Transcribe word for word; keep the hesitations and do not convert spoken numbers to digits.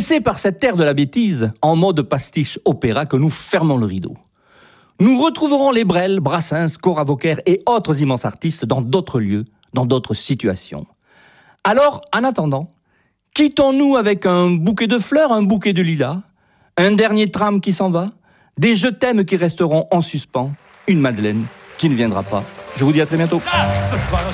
c'est par cette terre de la bêtise, en mode pastiche opéra, que nous fermons le rideau. Nous retrouverons les Brel, Brassens, Cora Vauquer et autres immenses artistes dans d'autres lieux, dans d'autres situations. Alors, en attendant, quittons-nous avec un bouquet de fleurs, un bouquet de lilas, un dernier tram qui s'en va, des je t'aime qui resteront en suspens, une Madeleine qui ne viendra pas. Je vous dis à très bientôt. Ah, ce soir,